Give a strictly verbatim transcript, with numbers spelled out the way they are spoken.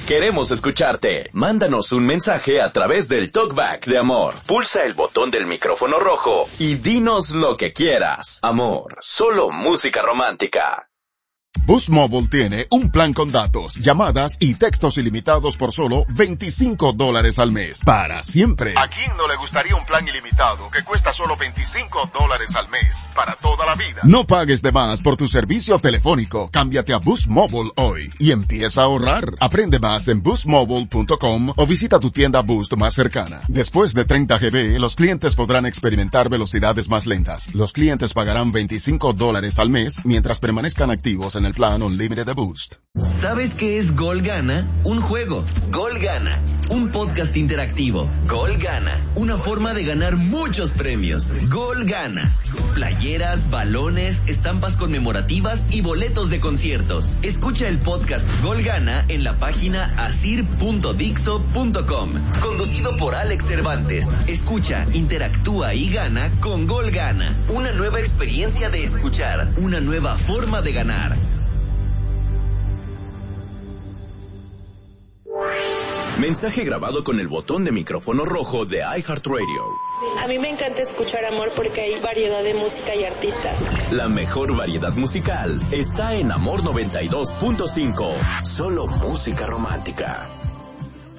Queremos escucharte. Mándanos un mensaje a través del Talkback de Amor. Pulsa el botón del micrófono rojo y dinos lo que quieras. Amor, solo música romántica. Boost Mobile tiene un plan con datos, llamadas y textos ilimitados por solo veinticinco dólares al mes. Para siempre. ¿A quién no le gustaría un plan ilimitado que cuesta solo veinticinco dólares al mes? Para toda la vida. No pagues de más por tu servicio telefónico. Cámbiate a Boost Mobile hoy y empieza a ahorrar. Aprende más en boost mobile punto com o visita tu tienda Boost más cercana. Después de treinta gigabytes, los clientes podrán experimentar velocidades más lentas. Los clientes pagarán veinticinco dólares al mes mientras permanezcan activos en el plan Unlimited de Boost. ¿Sabes qué es Gol Gana? Un juego. Gol Gana. Un podcast interactivo. Gol Gana. Una forma de ganar muchos premios. Gol Gana. Playeras, balones, estampas conmemorativas y boletos de conciertos. Escucha el podcast Gol Gana en la página asir punto dixo punto com. Conducido por Alex Cervantes. Escucha, interactúa y gana con Gol Gana. Una nueva experiencia de escuchar. Una nueva forma de ganar. Mensaje grabado con el botón de micrófono rojo de iHeartRadio. A mí me encanta escuchar Amor porque hay variedad de música y artistas. La mejor variedad musical está en Amor noventa y dos punto cinco. Solo música romántica.